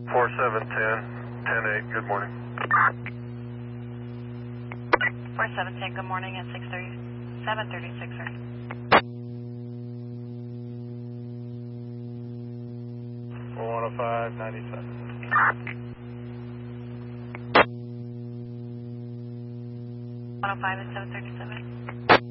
4710, 10-8, good morning. 4710, good morning at 736, sir. 105-97. 105 at 737.